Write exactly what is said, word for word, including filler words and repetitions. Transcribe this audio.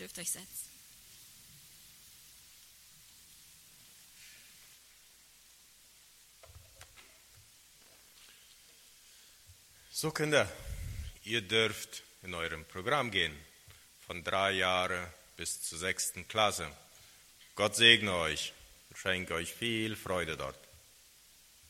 dürft euch setzen. So, Kinder, ihr dürft in eurem Programm gehen, von drei Jahren bis zur sechsten Klasse. Gott segne euch, schenke euch viel Freude dort.